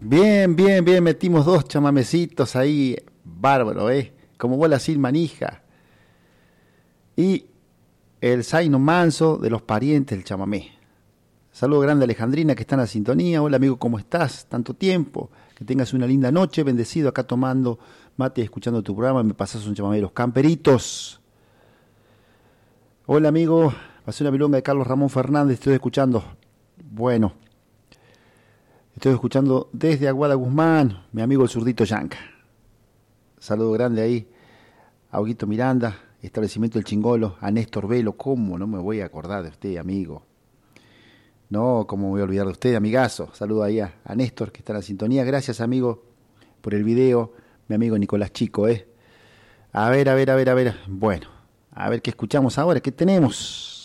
Bien, bien, bien, metimos dos chamamecitos ahí, bárbaro, como bola sin manija. Y el Zaino Manso de los parientes del chamamé. Saludo grande a Alejandrina que está en la sintonía. Hola amigo, ¿cómo estás? Tanto tiempo. Que tengas una linda noche, bendecido acá tomando mate y escuchando tu programa. Me pasas un chamamé de los camperitos. Hola amigo, pasé una milonga de Carlos Ramón Fernández, estoy escuchando. Bueno, estoy escuchando desde Aguada Guzmán, mi amigo el zurdito Yanca. Saludo grande ahí a Huguito Miranda, establecimiento del Chingolo, a Néstor Velo. ¿Cómo no me voy a acordar de usted, amigo? No, ¿cómo me voy a olvidar de usted, amigazo? Saludo ahí a Néstor, que está en la sintonía. Gracias, amigo, por el video. Mi amigo Nicolás Chico, A ver. Bueno, a ver qué escuchamos ahora, qué tenemos.